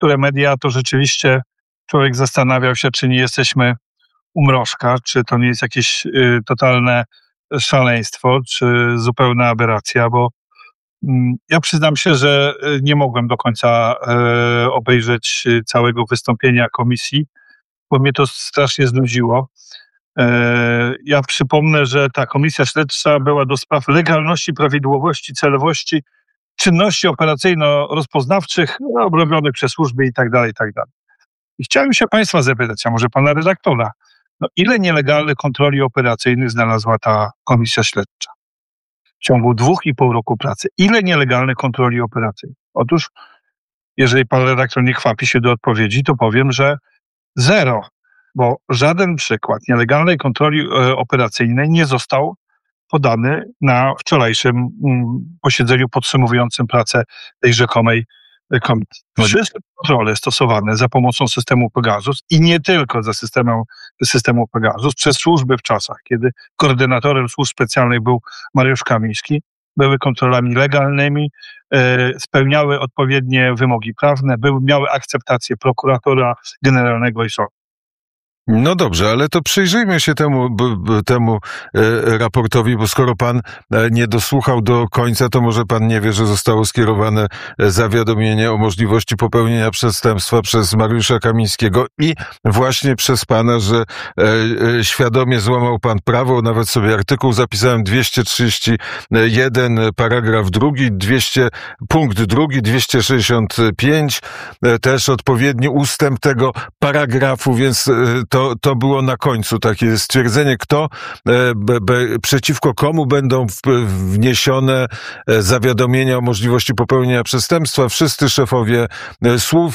niektóre media, to rzeczywiście człowiek zastanawiał się, czy nie jesteśmy u mrożka, czy to nie jest jakieś totalne szaleństwo, czy zupełna aberracja, bo ja przyznam się, że nie mogłem do końca obejrzeć całego wystąpienia komisji, bo mnie to strasznie znudziło. Ja przypomnę, że ta komisja śledcza była do spraw legalności, prawidłowości, celowości czynności operacyjno-rozpoznawczych robionych przez służby i tak dalej, i tak dalej. I chciałem się państwa zapytać, a może pana redaktora, ile nielegalnych kontroli operacyjnych znalazła ta komisja śledcza w ciągu 2,5 roku pracy? Ile nielegalnych kontroli operacyjnych? Otóż, jeżeli pan redaktor nie chwapi się do odpowiedzi, to powiem, że 0, bo żaden przykład nielegalnej kontroli operacyjnej nie został podany na wczorajszym posiedzeniu podsumowującym pracę tej rzekomej komisji. Wszystkie kontrole stosowane za pomocą systemu Pegasus i nie tylko za systemu Pegasus przez służby w czasach, kiedy koordynatorem służb specjalnych był Mariusz Kamiński, były kontrolami legalnymi, spełniały odpowiednie wymogi prawne, miały akceptację prokuratora generalnego i sądu. No dobrze, ale to przyjrzyjmy się temu raportowi, bo skoro pan nie dosłuchał do końca, to może pan nie wie, że zostało skierowane zawiadomienie o możliwości popełnienia przestępstwa przez Mariusza Kamińskiego i właśnie przez pana, że świadomie złamał pan prawo, nawet sobie artykuł zapisałem 231 paragraf 2, punkt 2, 265, też odpowiedni ustęp tego paragrafu, więc to było na końcu takie stwierdzenie, przeciwko komu będą wniesione zawiadomienia o możliwości popełnienia przestępstwa. Wszyscy szefowie służb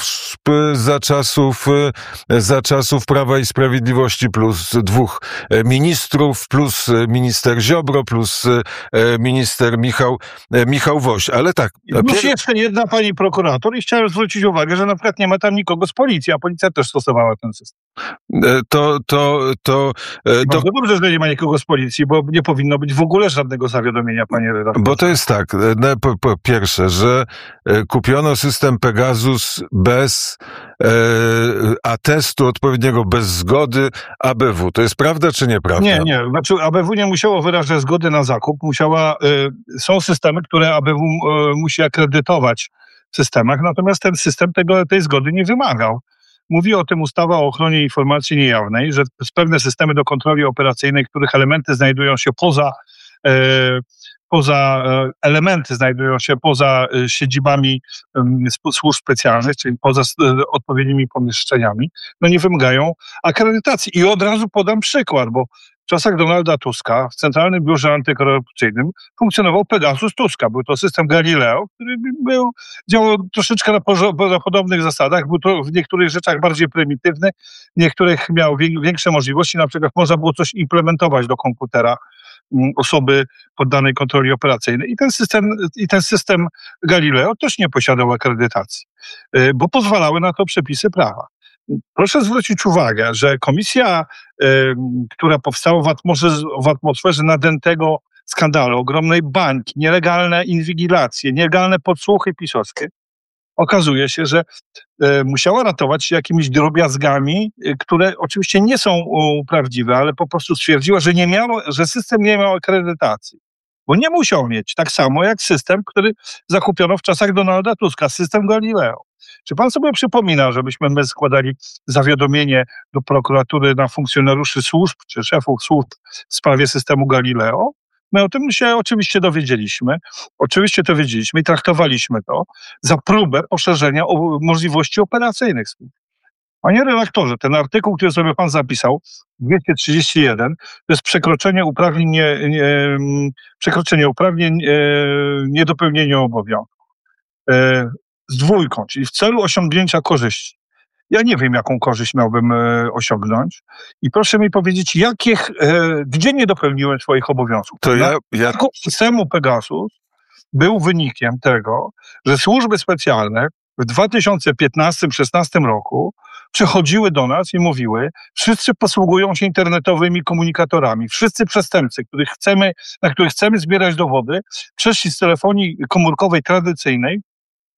za czasów Prawa i Sprawiedliwości, plus 2 ministrów, plus minister Ziobro, plus minister Michał Woś. Ale tak. Plus jeszcze jedna pani prokurator i chciałem zwrócić uwagę, że na przykład nie ma tam nikogo z policji, a policja też stosowała ten system. Bardzo dobrze, że nie ma nikogo z policji, bo nie powinno być w ogóle żadnego zawiadomienia, panie redaktorze. Bo to jest tak, po pierwsze, że kupiono system Pegasus bez atestu odpowiedniego, bez zgody ABW. To jest prawda czy nieprawda? Nie. Znaczy ABW nie musiało wyrażać zgody na zakup. Są systemy, które ABW musi akredytować w systemach, natomiast ten system tej zgody nie wymagał. Mówi o tym ustawa o ochronie informacji niejawnej, że pewne systemy do kontroli operacyjnej, których elementy znajdują się poza siedzibami służb specjalnych, czyli poza odpowiednimi pomieszczeniami, nie wymagają akredytacji. I od razu podam przykład, bo w czasach Donalda Tuska w Centralnym Biurze Antykorupcyjnym funkcjonował Pegasus Tuska. Był to system Galileo, który działał troszeczkę na podobnych zasadach. Był to w niektórych rzeczach bardziej prymitywny, w niektórych miał większe możliwości. Na przykład można było coś implementować do komputera osoby poddanej kontroli operacyjnej. I ten system Galileo też nie posiadał akredytacji, bo pozwalały na to przepisy prawa. Proszę zwrócić uwagę, że komisja, która powstała w atmosferze nadętego skandalu, ogromnej bańki, nielegalne inwigilacje, nielegalne podsłuchy pisowskie, okazuje się, że musiała ratować się jakimiś drobiazgami, które oczywiście nie są prawdziwe, ale po prostu stwierdziła, że system nie miał akredytacji. Bo nie musiał mieć, tak samo jak system, który zakupiono w czasach Donalda Tuska, system Galileo. Czy pan sobie przypomina, żebyśmy my składali zawiadomienie do prokuratury na funkcjonariuszy służb czy szefów służb w sprawie systemu Galileo? My o tym się oczywiście dowiedzieliśmy i traktowaliśmy to za próbę poszerzenia możliwości operacyjnych służb. Panie redaktorze, ten artykuł, który sobie pan zapisał, 231, to jest przekroczenie uprawnień, niedopełnienie obowiązku. Z 2, czyli w celu osiągnięcia korzyści. Ja nie wiem, jaką korzyść miałbym osiągnąć. I proszę mi powiedzieć, gdzie nie dopełniłem swoich obowiązków. Systemu Pegasus był wynikiem tego, że służby specjalne w 2015-16 roku przychodziły do nas i mówiły, wszyscy posługują się internetowymi komunikatorami, wszyscy przestępcy, na których chcemy zbierać dowody, przeszli z telefonii komórkowej tradycyjnej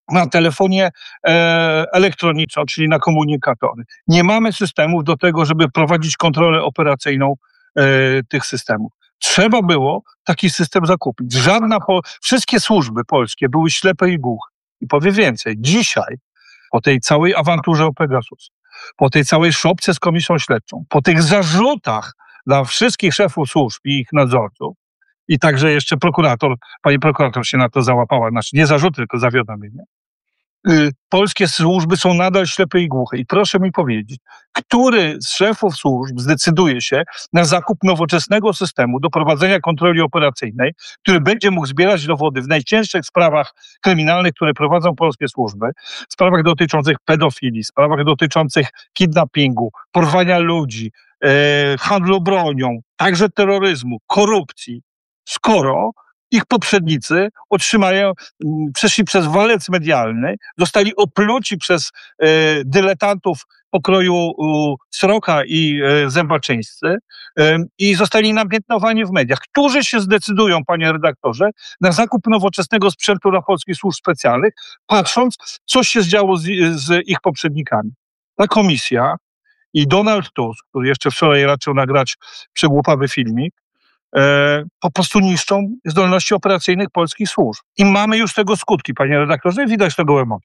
na telefonie elektronicznym, czyli na komunikatory. Nie mamy systemów do tego, żeby prowadzić kontrolę operacyjną tych systemów. Trzeba było taki system zakupić. Wszystkie służby polskie były ślepe i głuche. I powiem więcej, dzisiaj, po tej całej awanturze o Pegasus, po tej całej szopce z komisją śledczą, po tych zarzutach dla wszystkich szefów służb i ich nadzorców, i także jeszcze pani prokurator się na to załapała, znaczy nie zarzuty, tylko zawiadomienie. Polskie służby są nadal ślepe i głuche. I proszę mi powiedzieć, który z szefów służb zdecyduje się na zakup nowoczesnego systemu do prowadzenia kontroli operacyjnej, który będzie mógł zbierać dowody w najcięższych sprawach kryminalnych, które prowadzą polskie służby, sprawach dotyczących pedofilii, sprawach dotyczących kidnappingu, porwania ludzi, handlu bronią, także terroryzmu, korupcji, skoro ich poprzednicy przeszli przez walec medialny, zostali opluci przez dyletantów pokroju Sroka i Zębaczyńscy i zostali namiętnowani w mediach. Którzy się zdecydują, panie redaktorze, na zakup nowoczesnego sprzętu dla polskich służb specjalnych, patrząc, co się zdziało z ich poprzednikami? Ta komisja i Donald Tusk, który jeszcze wczoraj raczył nagrać przegłupawy filmik, po prostu niszczą zdolności operacyjnych polskich służb. I mamy już tego skutki, panie redaktorze, i widać tego gołym.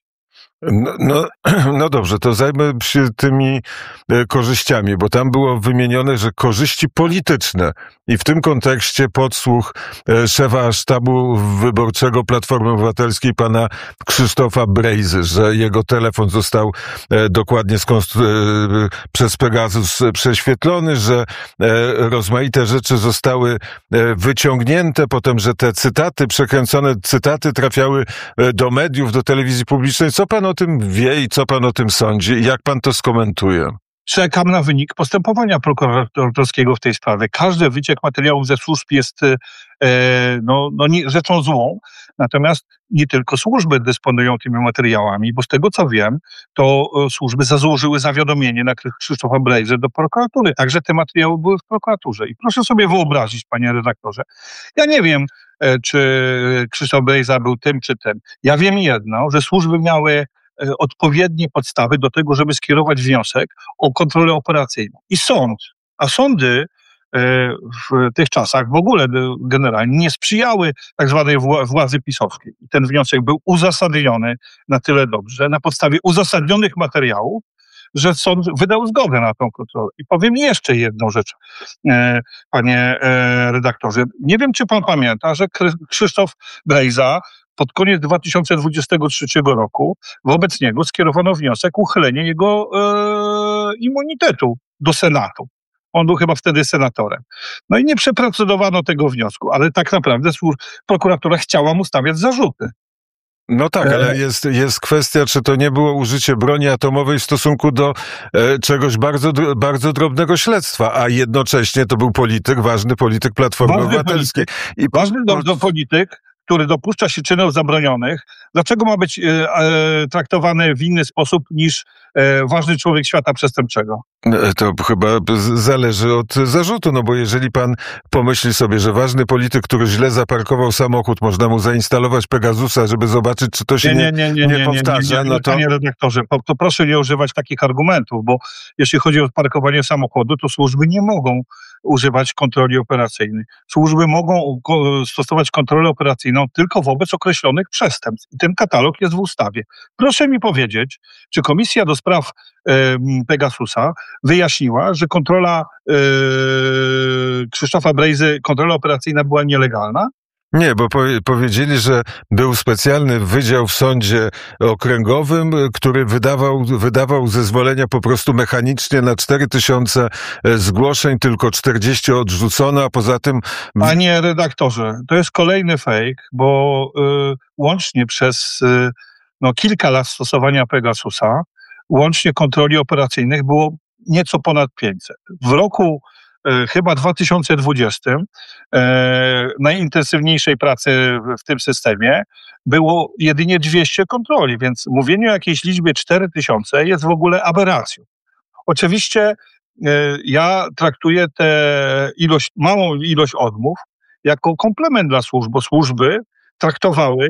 No dobrze, to zajmę się tymi korzyściami, bo tam było wymienione, że korzyści polityczne i w tym kontekście podsłuch szefa sztabu wyborczego Platformy Obywatelskiej pana Krzysztofa Brejzy, że jego telefon został dokładnie przez Pegasus prześwietlony, że rozmaite rzeczy zostały wyciągnięte, potem, że te przekręcone cytaty trafiały do mediów, do telewizji publicznej. Co pan o tym wie i co pan o tym sądzi? Jak pan to skomentuje? Czekam na wynik postępowania prokuratorskiego w tej sprawie. Każdy wyciek materiałów ze służb jest rzeczą złą, natomiast nie tylko służby dysponują tymi materiałami, bo z tego co wiem, to służby złożyły zawiadomienie na Krzysztofa Brejzy do prokuratury. Także te materiały były w prokuraturze. I proszę sobie wyobrazić, panie redaktorze, ja nie wiem, czy Krzysztof Brejza był tym czy tym. Ja wiem jedno, że służby miały odpowiednie podstawy do tego, żeby skierować wniosek o kontrolę operacyjną. I sądy w tych czasach w ogóle generalnie nie sprzyjały tak zwanej władzy pisowskiej. I ten wniosek był uzasadniony na tyle dobrze, na podstawie uzasadnionych materiałów, że sąd wydał zgodę na tą kontrolę. I powiem jeszcze jedną rzecz, panie redaktorze. Nie wiem, czy pan pamięta, że Krzysztof Brejza pod koniec 2023 roku wobec niego skierowano wniosek o uchylenie jego immunitetu do Senatu. On był chyba wtedy senatorem. No i nie przeprocedowano tego wniosku, ale tak naprawdę prokuratura chciała mu stawiać zarzuty. No tak, ale jest kwestia, czy to nie było użycie broni atomowej w stosunku do czegoś bardzo drobnego śledztwa, a jednocześnie to był ważny polityk Platformy Obywatelskiej. Ważny polityk, który dopuszcza się czynów zabronionych, dlaczego ma być traktowany w inny sposób niż ważny człowiek świata przestępczego? To chyba zależy od zarzutu, no bo jeżeli pan pomyśli sobie, że ważny polityk, który źle zaparkował samochód, można mu zainstalować Pegasusa, żeby zobaczyć, czy to się nie powtarza, no to... Panie redaktorze, to proszę nie używać takich argumentów, bo jeśli chodzi o parkowanie samochodu, to służby nie mogą używać kontroli operacyjnej. Służby mogą stosować kontrolę operacyjną tylko wobec określonych przestępstw. I ten katalog jest w ustawie. Proszę mi powiedzieć, czy Komisja do Spraw Pegasusa wyjaśniła, że kontrola Krzysztofa Brejzy, kontrola operacyjna była nielegalna? Nie, bo powiedzieli, że był specjalny wydział w sądzie okręgowym, który wydawał zezwolenia po prostu mechanicznie na 4000 zgłoszeń, tylko 40 odrzucono, a poza tym... Panie redaktorze, to jest kolejny fake, bo łącznie przez kilka lat stosowania Pegasusa, łącznie kontroli operacyjnych było nieco ponad 500. W roku chyba 2020 najintensywniejszej pracy w tym systemie było jedynie 200 kontroli, więc mówienie o jakiejś liczbie 4000 jest w ogóle aberracją. Oczywiście ja traktuję tę małą ilość odmów jako komplement dla służb, bo służby traktowały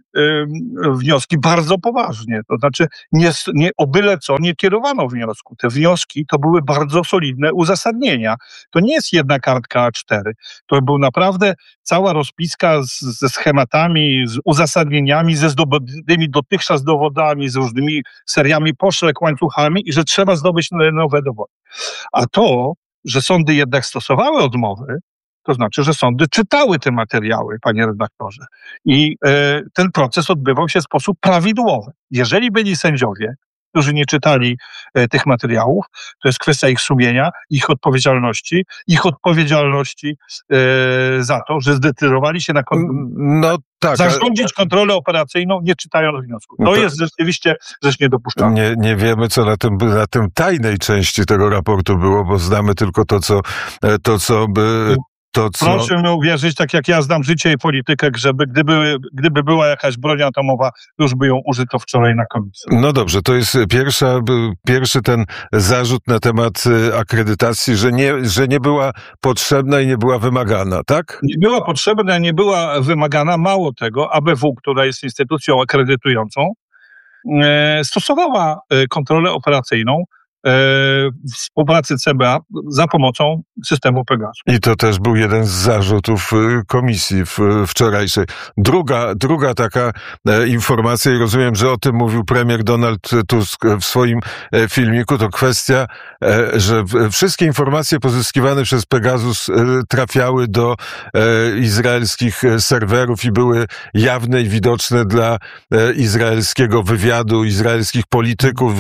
wnioski bardzo poważnie. To znaczy nie o byle co nie kierowano wniosku. Te wnioski to były bardzo solidne uzasadnienia. To nie jest jedna kartka A4. To był naprawdę cała rozpiska ze schematami, z uzasadnieniami, ze zdobytymi dotychczas dowodami, z różnymi seriami poszlek, łańcuchami i że trzeba zdobyć nowe dowody. A to, że sądy jednak stosowały odmowy, to znaczy, że sądy czytały te materiały, panie redaktorze. I ten proces odbywał się w sposób prawidłowy. Jeżeli byli sędziowie, którzy nie czytali tych materiałów, to jest kwestia ich sumienia, ich odpowiedzialności za to, że zdecydowali się zarządzić kontrolę operacyjną, nie czytając wniosku. To jest rzeczywiście rzecz niedopuszczalna. Nie wiemy, co na tym tajnej części tego raportu było, bo znamy tylko to, co Proszę mi uwierzyć, tak jak ja znam życie i politykę, żeby gdyby była jakaś broń atomowa, już by ją użyto wczoraj na komisji. No dobrze, to jest pierwszy ten zarzut na temat akredytacji, że nie była potrzebna i nie była wymagana, tak? Nie była potrzebna, nie była wymagana. Mało tego, ABW, która jest instytucją akredytującą, stosowała kontrolę operacyjną w współpracy CBA za pomocą systemu Pegasus. I to też był jeden z zarzutów komisji wczorajszej. Druga taka informacja, i rozumiem, że o tym mówił premier Donald Tusk w swoim filmiku, to kwestia, że wszystkie informacje pozyskiwane przez Pegasus trafiały do izraelskich serwerów i były jawne i widoczne dla izraelskiego wywiadu, izraelskich polityków,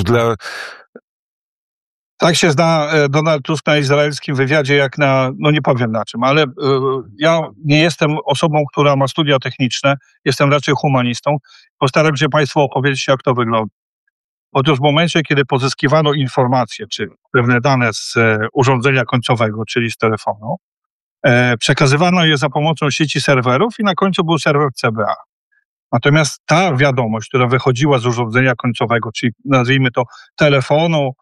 Tak się zna Donald Tusk na izraelskim wywiadzie, jak nie powiem na czym, ale ja nie jestem osobą, która ma studia techniczne, jestem raczej humanistą. Postaram się Państwu opowiedzieć, jak to wygląda. Otóż w momencie, kiedy pozyskiwano informacje, czy pewne dane z urządzenia końcowego, czyli z telefonu, przekazywano je za pomocą sieci serwerów i na końcu był serwer CBA. Natomiast ta wiadomość, która wychodziła z urządzenia końcowego, czyli nazwijmy to telefonu,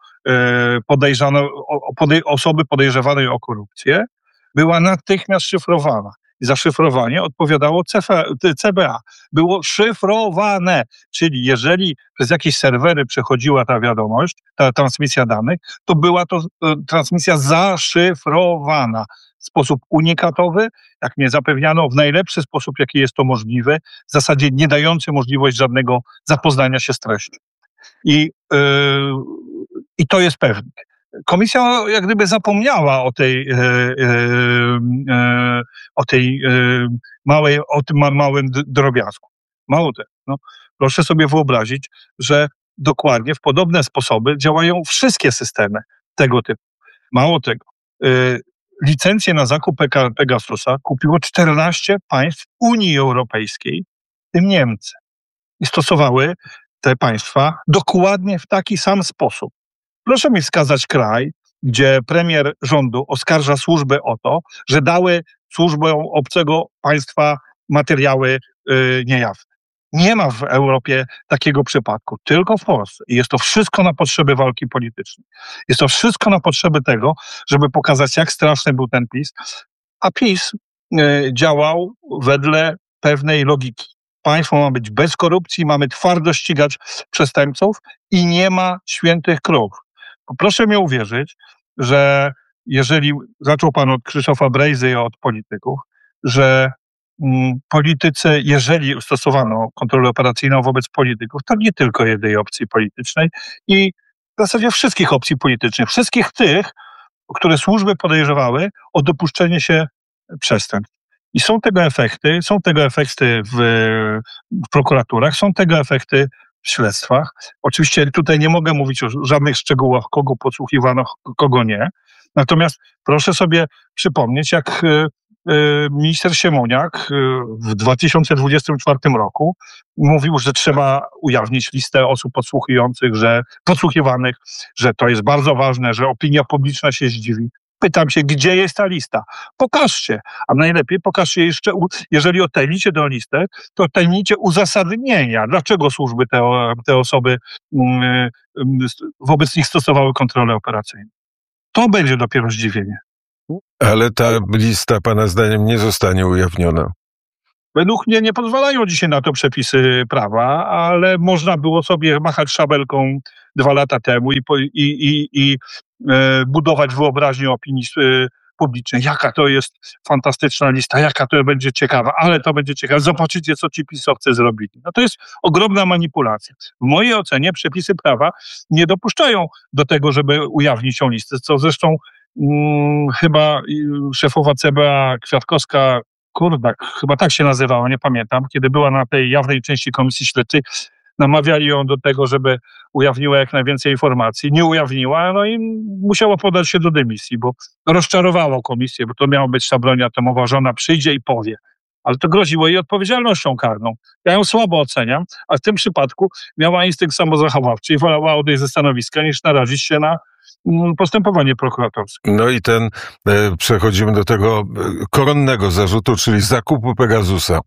osoby podejrzewanej o korupcję, była natychmiast szyfrowana. I za szyfrowanie odpowiadało CBA. Było szyfrowane, czyli jeżeli przez jakieś serwery przechodziła ta wiadomość, ta transmisja danych, to była to transmisja zaszyfrowana w sposób unikatowy, jak mnie zapewniano, w najlepszy sposób, jaki jest to możliwe, w zasadzie nie dający możliwości żadnego zapoznania się z treścią. I to jest pewne. Komisja jak gdyby zapomniała o tym małym drobiazgu. Mało tego. Proszę sobie wyobrazić, że dokładnie w podobne sposoby działają wszystkie systemy tego typu. Mało tego. Licencję na zakup Pegasusa kupiło 14 państw Unii Europejskiej, w tym Niemcy. I stosowały te państwa dokładnie w taki sam sposób. Proszę mi wskazać kraj, gdzie premier rządu oskarża służby o to, że dały służbom obcego państwa materiały niejawne. Nie ma w Europie takiego przypadku, tylko w Polsce. I jest to wszystko na potrzeby walki politycznej. Jest to wszystko na potrzeby tego, żeby pokazać, jak straszny był ten PiS. A PiS działał wedle pewnej logiki. Państwo ma być bez korupcji, mamy twardo ścigać przestępców i nie ma świętych krów. Proszę mi uwierzyć, że jeżeli zaczął pan od Krzysztofa Brejzy i od polityków, że politycy, jeżeli stosowano kontrolę operacyjną wobec polityków, to nie tylko jednej opcji politycznej i w zasadzie wszystkich opcji politycznych, wszystkich tych, które służby podejrzewały o dopuszczenie się przestępstw. I są tego efekty w prokuraturach, są tego efekty w śledztwach. Oczywiście tutaj nie mogę mówić o żadnych szczegółach, kogo podsłuchiwano, kogo nie. Natomiast proszę sobie przypomnieć, jak minister Siemoniak w 2024 roku mówił, że trzeba ujawnić listę osób podsłuchiwanych, że to jest bardzo ważne, że opinia publiczna się zdziwi. Pytam się, gdzie jest ta lista? Pokażcie. A najlepiej pokażcie jeszcze, jeżeli odtajnicie tę listę, to odtajnijcie uzasadnienia, dlaczego służby te osoby wobec nich stosowały kontrolę operacyjną. To będzie dopiero zdziwienie. Ale ta lista, pana zdaniem, nie zostanie ujawniona. Według mnie nie pozwalają dzisiaj na to przepisy prawa, ale można było sobie machać szabelką 2 lata temu i budować wyobraźnię opinii publicznej. Jaka to jest fantastyczna lista, jaka to będzie ciekawa, ale to będzie ciekawe. Zobaczycie, co ci pisowcy zrobili. No to jest ogromna manipulacja. W mojej ocenie przepisy prawa nie dopuszczają do tego, żeby ujawnić tą listę, co zresztą chyba szefowa CBA Kwiatkowska, Kurdak, chyba tak się nazywała, nie pamiętam, kiedy była na tej jawnej części komisji śledczej, namawiali ją do tego, żeby ujawniła jak najwięcej informacji. Nie ujawniła, no i musiała podać się do dymisji, bo rozczarowało komisję, bo to miała być ta broń atomowa, że ona przyjdzie i powie. Ale to groziło jej odpowiedzialnością karną. Ja ją słabo oceniam, a w tym przypadku miała instynkt samozachowawczy i wolała odejść ze stanowiska, niż narazić się na postępowanie prokuratorskie. No i przechodzimy do tego koronnego zarzutu, czyli zakupu Pegasusa.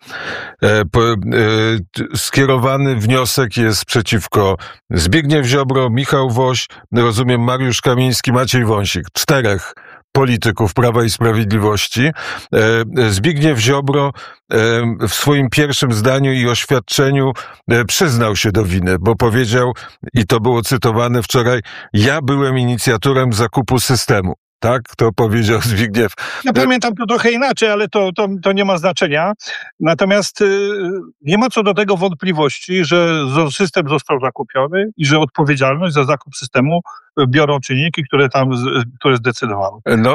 Skierowany wniosek jest przeciwko Zbigniew Ziobro, Michał Woś, rozumiem Mariusz Kamiński, Maciej Wąsik. 4 polityków Prawa i Sprawiedliwości. Zbigniew Ziobro w swoim pierwszym zdaniu i oświadczeniu przyznał się do winy, bo powiedział, i to było cytowane wczoraj, ja byłem inicjatorem zakupu systemu. Tak, to powiedział Zbigniew. Ja pamiętam to trochę inaczej, ale to nie ma znaczenia. Natomiast nie ma co do tego wątpliwości, że system został zakupiony i że odpowiedzialność za zakup systemu biorą czynniki, które zdecydowały. No,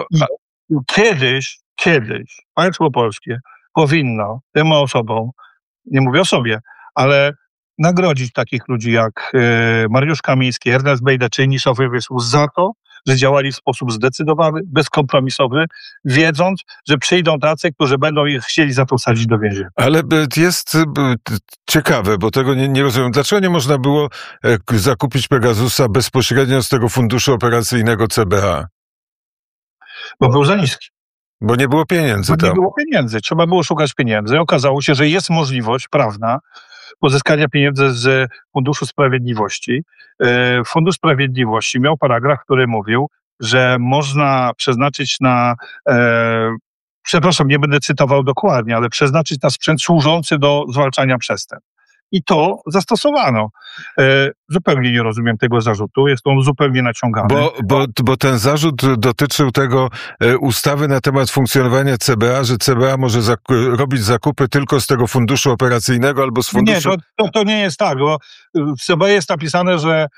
Kiedyś państwo polskie powinno tym osobom, nie mówię o sobie, ale nagrodzić takich ludzi jak Mariusz Kamiński, Ernest Bejda czy inni szefowie za to, że działali w sposób zdecydowany, bezkompromisowy, wiedząc, że przyjdą tacy, którzy będą ich chcieli za to wsadzić do więzienia. Ale jest ciekawe, bo tego nie rozumiem. Dlaczego nie można było zakupić Pegasusa bezpośrednio z tego funduszu operacyjnego CBA? Bo był za niski. Bo nie było pieniędzy tam. Nie było pieniędzy. Trzeba było szukać pieniędzy. Okazało się, że jest możliwość prawna pozyskania pieniędzy z Funduszu Sprawiedliwości. Fundusz Sprawiedliwości miał paragraf, który mówił, że można przeznaczyć przepraszam, nie będę cytował dokładnie, ale przeznaczyć na sprzęt służący do zwalczania przestępstw. I to zastosowano. Zupełnie nie rozumiem tego zarzutu. Jest on zupełnie naciągany. Bo ten zarzut dotyczył tego ustawy na temat funkcjonowania CBA, że CBA może robić zakupy tylko z tego funduszu operacyjnego albo z funduszu... Nie, to nie jest tak, bo w CBA jest napisane, że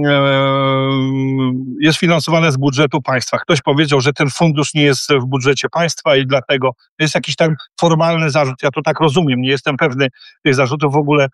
jest finansowane z budżetu państwa. Ktoś powiedział, że ten fundusz nie jest w budżecie państwa i dlatego jest jakiś tam formalny zarzut. Ja to tak rozumiem, nie jestem pewny tych zarzutów. W ogóle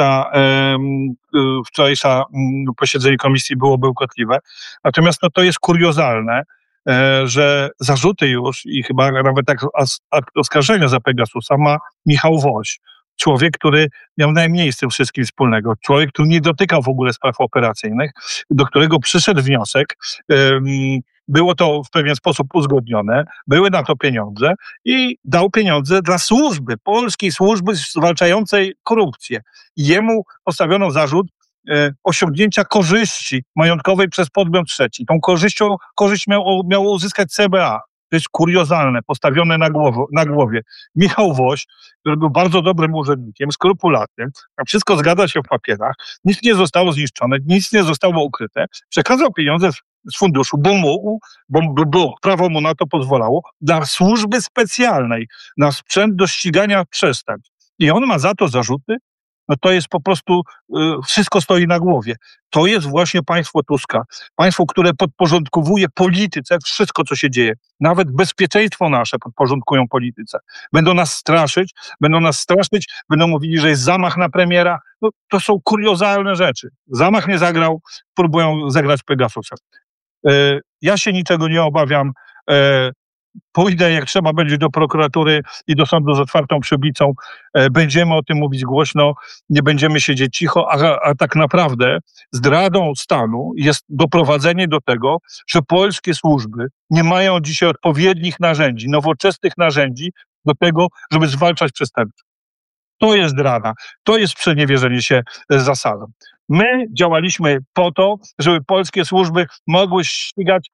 wczorajsze posiedzenie komisji było bełkotliwe. Natomiast to jest kuriozalne, że zarzuty już i chyba nawet akt oskarżenia za Pegasusa ma Michał Woś. Człowiek, który miał najmniej z tym wszystkim wspólnego. Człowiek, który nie dotykał w ogóle spraw operacyjnych, do którego przyszedł wniosek. Było to w pewien sposób uzgodnione, były na to pieniądze i dał pieniądze dla służby, polskiej służby zwalczającej korupcję. Jemu postawiono zarzut osiągnięcia korzyści majątkowej przez podmiot trzeci. Tą korzyść miało uzyskać CBA. To jest kuriozalne, postawione na głowie. Michał Woś, który był bardzo dobrym urzędnikiem, skrupulatnym, a wszystko zgadza się w papierach, nic nie zostało zniszczone, nic nie zostało ukryte, przekazał pieniądze z funduszu, bo prawo mu na to pozwalało, dla służby specjalnej, na sprzęt do ścigania przestępstw. I on ma za to zarzuty? No to jest po prostu, wszystko stoi na głowie. To jest właśnie państwo Tuska. Państwo, które podporządkowuje polityce wszystko, co się dzieje. Nawet bezpieczeństwo nasze podporządkują polityce. Będą nas straszyć, będą mówili, że jest zamach na premiera. No, to są kuriozalne rzeczy. Zamach nie zagrał, próbują zagrać Pegasusem. Ja się niczego nie obawiam. Pójdę, jak trzeba będzie, do prokuratury i do sądu z otwartą przybicą. Będziemy o tym mówić głośno, nie będziemy siedzieć cicho, a tak naprawdę zdradą stanu jest doprowadzenie do tego, że polskie służby nie mają dzisiaj odpowiednich narzędzi, nowoczesnych narzędzi do tego, żeby zwalczać przestępców. To jest zdrada, to jest przeniewierzenie się zasadą. My działaliśmy po to, żeby polskie służby mogły ścigać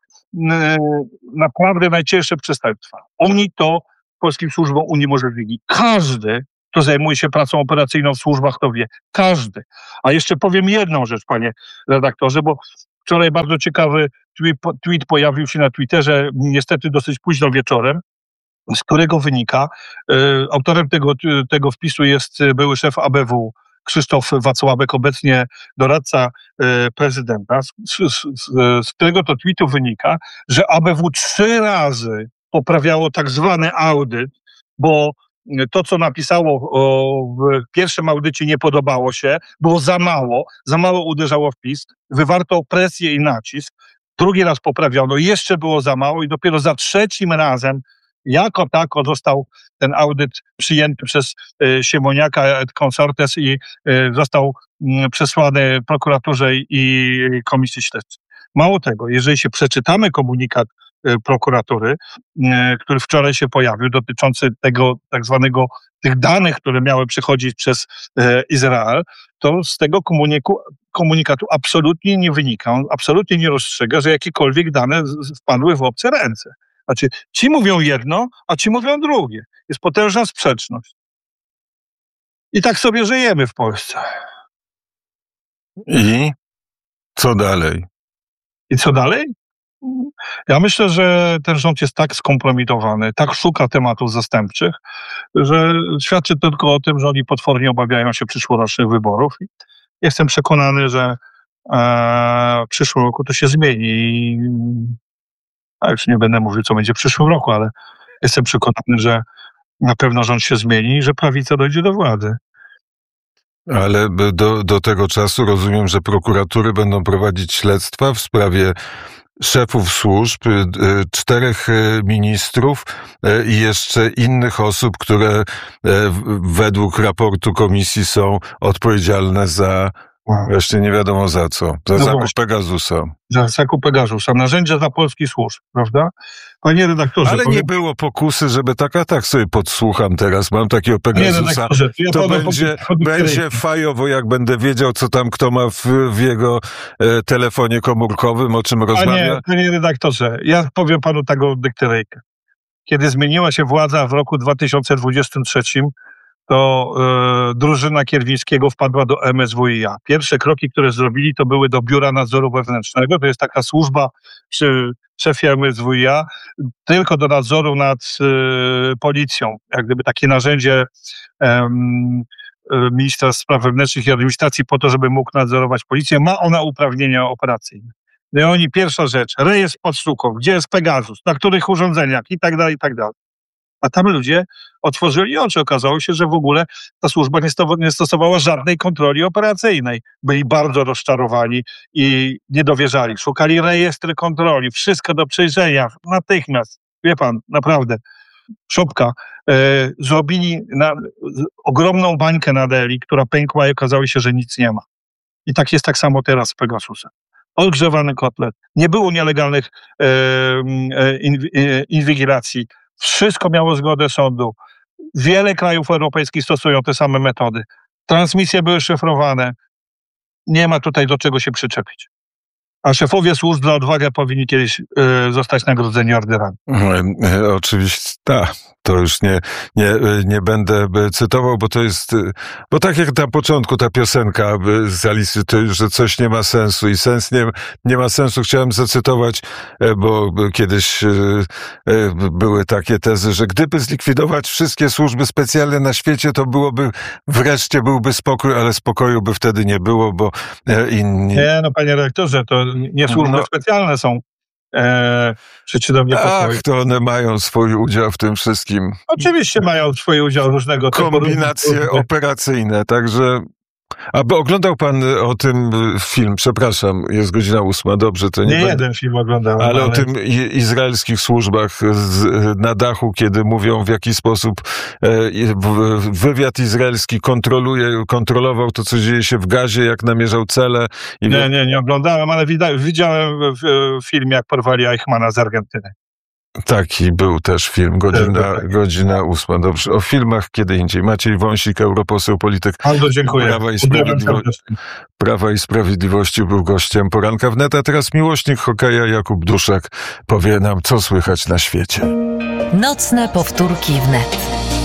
naprawdę najcięższe przestępstwa. Oni to polskim służbom uniemożliwili. Każdy kto zajmuje się pracą operacyjną w służbach, to wie. Każdy. A jeszcze powiem jedną rzecz, panie redaktorze, bo wczoraj bardzo ciekawy tweet pojawił się na Twitterze, niestety dosyć późno wieczorem, z którego wynika, autorem tego wpisu jest były szef ABW, Krzysztof Wacławek, obecnie doradca prezydenta, z którego to tweetu wynika, że ABW 3 razy poprawiało tak zwany audyt, bo to, co napisało w pierwszym audycie, nie podobało się, było za mało uderzało w PiS, wywarto presję i nacisk, drugi raz poprawiono, jeszcze było za mało i dopiero za 3. razem jako tako został ten audyt przyjęty przez Siemoniaka et consortes i został przesłany prokuraturze i komisji śledczej. Mało tego, jeżeli się przeczytamy komunikat prokuratury, który wczoraj się pojawił, dotyczący tego tak zwanego, tych danych, które miały przychodzić przez Izrael, to z tego komunikatu absolutnie nie wynika, on absolutnie nie rozstrzyga, że jakiekolwiek dane wpadły w obce ręce. Znaczy, ci mówią jedno, a ci mówią drugie. Jest potężna sprzeczność. I tak sobie żyjemy w Polsce. I co dalej? I co dalej? Ja myślę, że ten rząd jest tak skompromitowany, tak szuka tematów zastępczych, że świadczy to tylko o tym, że oni potwornie obawiają się przyszłorocznych wyborów. Jestem przekonany, że w przyszłym roku to się zmieni. A już nie będę mówił, co będzie w przyszłym roku, ale jestem przekonany, że na pewno rząd się zmieni i że prawica dojdzie do władzy. Ale do tego czasu rozumiem, że prokuratury będą prowadzić śledztwa w sprawie szefów służb, 4 ministrów i jeszcze innych osób, które według raportu komisji są odpowiedzialne za wreszcie nie wiadomo za co. Za zakup Pegasusa. Za zakup Pegasusa. Narzędzia dla polskich służb, prawda? Panie redaktorze... Ale nie było pokusy, żeby tak sobie podsłucham teraz, mam takiego Pegasusa, to będzie fajowo, jak będę wiedział, co tam kto ma w jego telefonie komórkowym, o czym rozmawia. Panie redaktorze, ja powiem panu taką dykteryjkę. Kiedy zmieniła się władza w roku 2023, to drużyna Kierwińskiego wpadła do MSWiA. Pierwsze kroki, które zrobili, to były do Biura Nadzoru Wewnętrznego. To jest taka służba przy szefie MSWiA, tylko do nadzoru nad policją. Jak gdyby takie narzędzie ministra spraw wewnętrznych i administracji po to, żeby mógł nadzorować policję. Ma ona uprawnienia operacyjne. No i oni, pierwsza rzecz, rejestr podsłuchów, gdzie jest Pegasus, na których urządzeniach i tak dalej, i tak dalej. A tam ludzie otworzyli oczy. Okazało się, że w ogóle ta służba nie stosowała żadnej kontroli operacyjnej. Byli bardzo rozczarowani i nie dowierzali. Szukali rejestry kontroli, wszystko do przejrzenia, natychmiast. Wie pan, naprawdę, szopka. Zrobili ogromną bańkę na Deli, która pękła i okazało się, że nic nie ma. I tak jest tak samo teraz z Pegasusem. Odgrzewany kotlet. Nie było nielegalnych inwigilacji. Wszystko miało zgodę sądu. Wiele krajów europejskich stosują te same metody. Transmisje były szyfrowane. Nie ma tutaj do czego się przyczepić. A szefowie służb za odwagę powinni kiedyś zostać nagrodzeni orderami. Oczywiście, tak. To już nie będę cytował, bo to jest, bo tak jak na początku ta piosenka z Alicji, to już, że coś nie ma sensu i sens nie ma sensu. Chciałem zacytować, bo kiedyś były takie tezy, że gdyby zlikwidować wszystkie służby specjalne na świecie, to wreszcie byłby spokój, ale spokoju by wtedy nie było, bo inni... Nie, no panie redaktorze, to nie służby specjalne są przyczyną niepokoju. Ach, to one mają swój udział w tym wszystkim. Oczywiście mają swój udział różnego typu. Kombinacje operacyjne, także... Aby oglądał pan o tym film, przepraszam, jest godzina 8, dobrze, to nie będę... jeden film oglądałem. Ale o tym izraelskich służbach na dachu, kiedy mówią, w jaki sposób wywiad izraelski kontrolował to, co dzieje się w Gazie, jak namierzał cele. Nie oglądałem, ale widziałem w filmie, jak porwali Eichmana z Argentyny. Taki był też film, godzina 8. Dobrze, o filmach kiedy indziej. Maciej Wąsik, europoseł, polityk bardzo dziękuję. Prawa i Sprawiedliwości był gościem Poranka Wnet, a teraz miłośnik hokeja Jakub Duszek powie nam, co słychać na świecie. Nocne powtórki wnet.